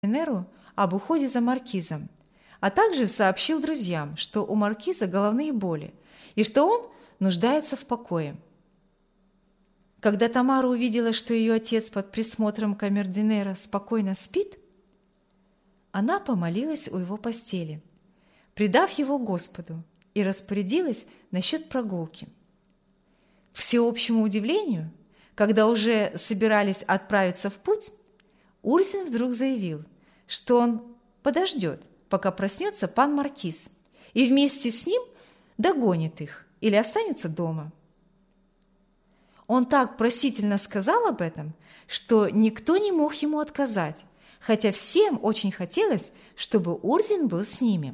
Неру об уходе за маркизом, а также сообщил друзьям, что у маркиза головные боли и что он нуждается в покое. Когда Тамара увидела, что ее отец под присмотром камердинера спокойно спит, она помолилась у его постели, предав его Господу, и распорядилась насчет прогулки. К всеобщему удивлению, когда уже собирались отправиться в путь, Урзин вдруг заявил, что он подождет, пока проснется пан Маркиз, и вместе с ним догонит их или останется дома. Он так просительно сказал об этом, что никто не мог ему отказать, хотя всем очень хотелось, чтобы Урзин был с ними.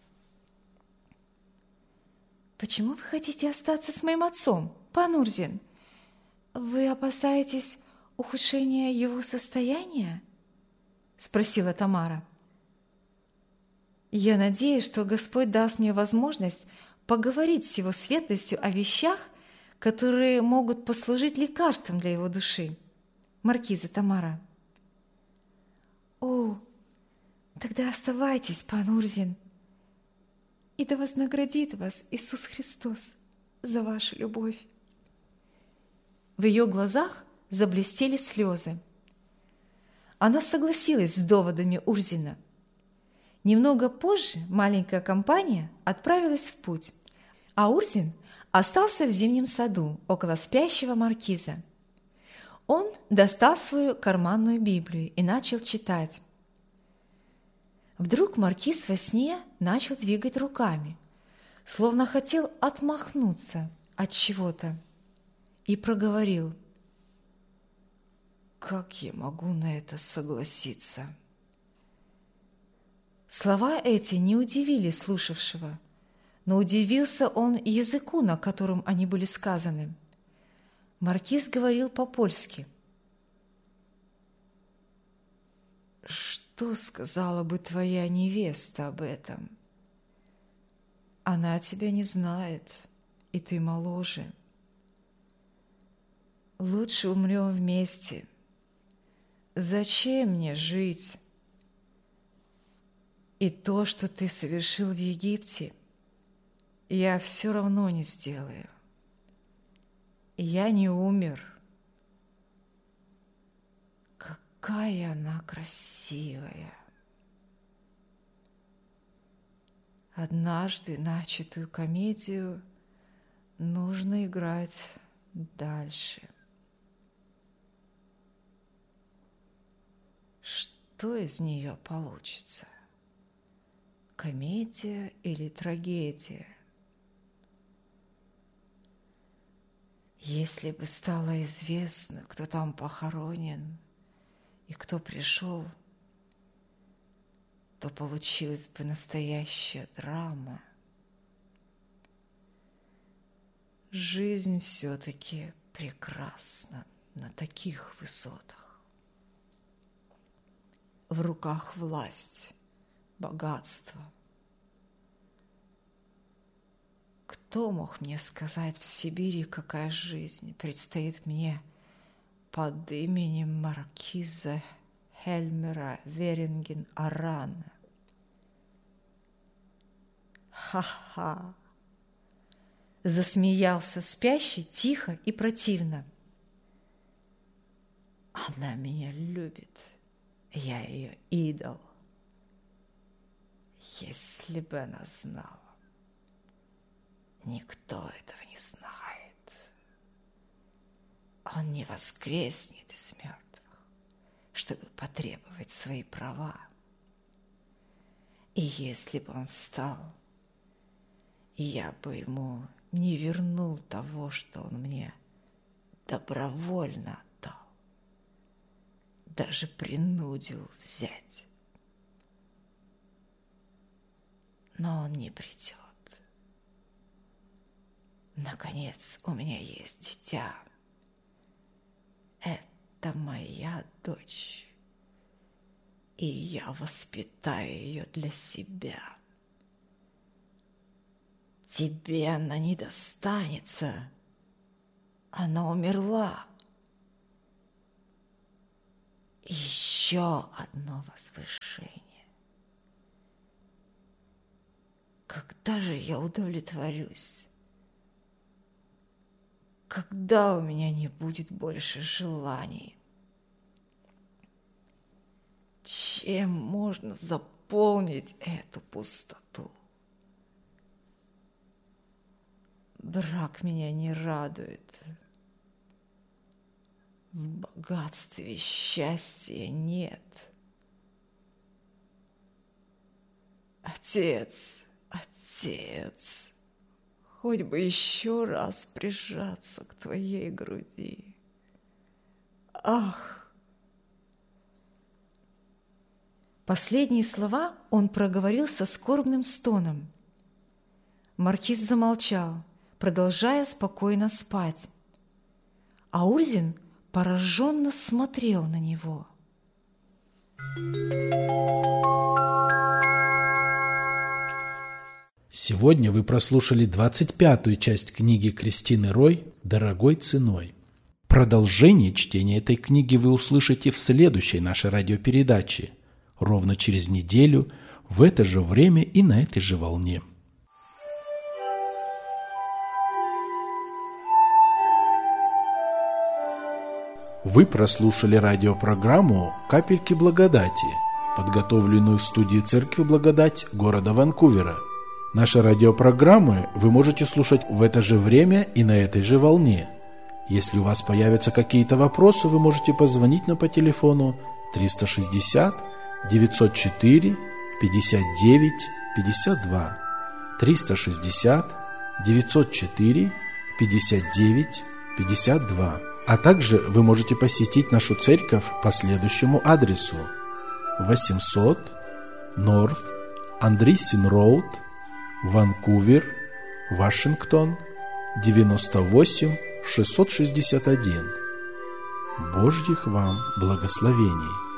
«Почему вы хотите остаться с моим отцом, пан Урзин? Вы опасаетесь ухудшения его состояния?» – спросила Тамара. «Я надеюсь, что Господь даст мне возможность поговорить с его светлостью о вещах, которые могут послужить лекарством для его души, маркиза Тамара». «О, тогда оставайтесь, пан Урзин, и да вознаградит вас Иисус Христос за вашу любовь». В ее глазах заблестели слезы. Она согласилась с доводами Урзина. Немного позже маленькая компания отправилась в путь, а Урзин остался в зимнем саду около спящего маркиза. Он достал свою карманную Библию и начал читать. Вдруг маркиз во сне начал двигать руками, словно хотел отмахнуться от чего-то, и проговорил: «Как я могу на это согласиться?» Слова эти не удивили слушавшего, но удивился он языку, на котором они были сказаны. Маркиз говорил по-польски. «Что сказала бы твоя невеста об этом? Она тебя не знает, и ты моложе. Лучше умрем вместе. Зачем мне жить? И то, что ты совершил в Египте, я все равно не сделаю. Я не умер. Какая она красивая! Однажды начатую комедию нужно играть дальше. Что из нее получится? Комедия или трагедия? Если бы стало известно, кто там похоронен и кто пришел, то получилась бы настоящая драма. Жизнь все-таки прекрасна на таких высотах. В руках власть, богатство. Кто мог мне сказать в Сибири, какая жизнь предстоит мне под именем маркиза Хельмера Веринген-Арана? Ха-ха! Засмеялся спящий тихо и противно. Она меня любит, я ее идол. Если бы она знала. Никто этого не знает. Он не воскреснет из мертвых, чтобы потребовать свои права. И если бы он встал, я бы ему не вернул того, что он мне добровольно отдал, даже принудил взять. Но он не придет. Наконец, у меня есть дитя. Это моя дочь, и я воспитаю ее для себя. Тебе она не достанется. Она умерла. еще одно возвышение. Когда же я удовлетворюсь? Когда у меня не будет больше желаний? Чем можно заполнить эту пустоту? Брак меня не радует. В богатстве счастья нет. Отец, хоть бы еще раз прижаться к твоей груди. Ах! Последние слова он проговорил со скорбным стоном. Маркиз замолчал, продолжая спокойно спать. А Урзин пораженно смотрел на него. Сегодня вы прослушали 25-ю часть книги Кристины Рой «Дорогой ценой». Продолжение чтения этой книги вы услышите в следующей нашей радиопередаче, ровно через неделю, в это же время и на этой же волне. Вы прослушали радиопрограмму «Капельки благодати», подготовленную в студии Церкви Благодать города Ванкувера. Наши радиопрограммы вы можете слушать в это же время и на этой же волне. Если у вас появятся какие-то вопросы, вы можете позвонить нам по телефону 360 904 59 52 360 904 59 52. А также вы можете посетить нашу церковь по следующему адресу: 800 North Andreessen Road, Ванкувер, Вашингтон, 98661. Божьих вам благословений!